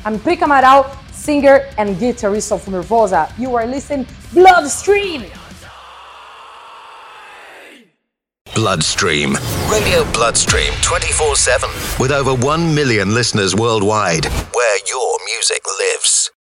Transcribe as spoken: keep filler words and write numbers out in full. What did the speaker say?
I'm Prica Amaral, singer and guitarist of Nervosa. You are listening Bloodstream! Bloodstream. Radio Bloodstream twenty-four seven. With over one million listeners worldwide. Where your music lives.